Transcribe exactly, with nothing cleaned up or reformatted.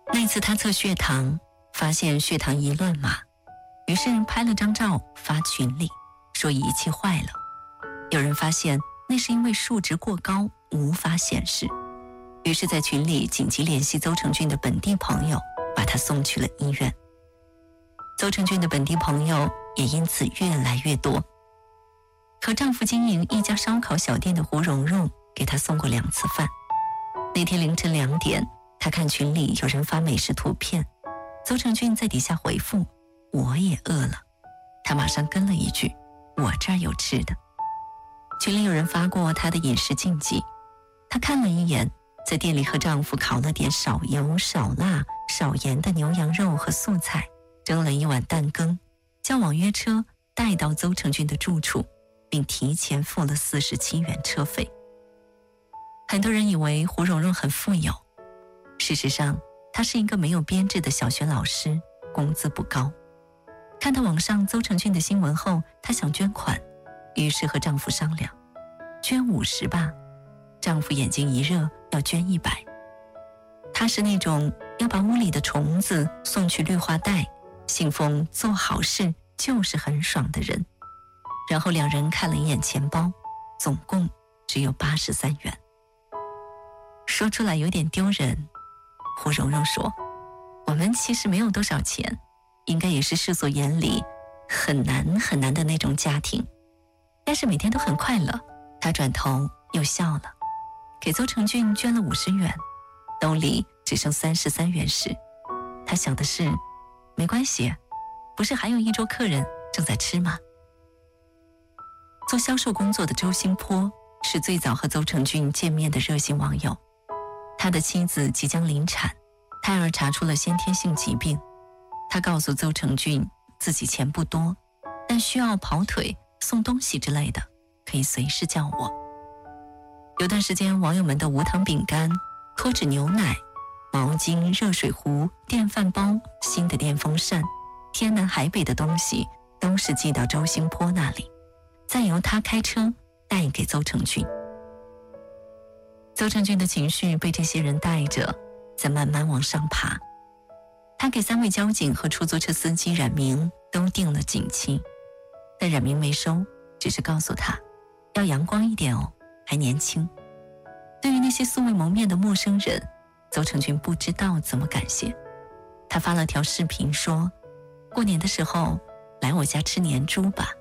那次他测血糖，发现血糖一乱码，于是拍了张照发群里，说仪器坏了。有人发现那是因为数值过高，无法显示，于是在群里紧急联系邹成俊的本地朋友，把他送去了医院。邹成俊的本地朋友也因此越来越多。和丈夫经营一家烧烤小店的胡蓉蓉给他送过两次饭。那天凌晨两点，他看群里有人发美食图片，邹成俊在底下回复：我也饿了。他马上跟了一句：我这儿有吃的。群里有人发过他的饮食禁忌，她看了一眼，在店里和丈夫烤了点少油少辣少盐的牛羊肉和素菜，蒸了一碗蛋羹，叫网约车带到邹成俊的住处，并提前付了四十七元车费。很多人以为胡蓉蓉很富有，事实上她是一个没有编制的小学老师，工资不高。看到网上邹成俊的新闻后，她想捐款，于是和丈夫商量，捐五十吧。丈夫眼睛一热，要捐一百。她是那种要把屋里的虫子送去绿化带，信奉做好事就是很爽的人。然后两人看了一眼钱包，总共只有八十三元。说出来有点丢人，胡蓉蓉说，我们其实没有多少钱，应该也是世俗眼里很难很难的那种家庭，但是每天都很快乐。她转头又笑了，给邹成俊捐了五十元，兜里只剩三十三元时，她想的是，没关系，不是还有一桌客人正在吃吗？做销售工作的周兴波是最早和邹成俊见面的热心网友。他的妻子即将临产，胎儿查出了先天性疾病。他告诉邹成俊自己钱不多，但需要跑腿送东西之类的，可以随时叫我。有段时间网友们的无糖饼干、脱脂牛奶、毛巾、热水壶、电饭煲、新的电风扇，天南海北的东西都是寄到周兴波那里，再由他开车带给邹成俊。邹成俊的情绪被这些人带着，在慢慢往上爬。他给三位交警和出租车司机冉明都定了警期，但冉明没收，只是告诉他要阳光一点哦，还年轻。对于那些素未谋面的陌生人，邹成俊不知道怎么感谢。他发了条视频说，过年的时候来我家吃年猪吧。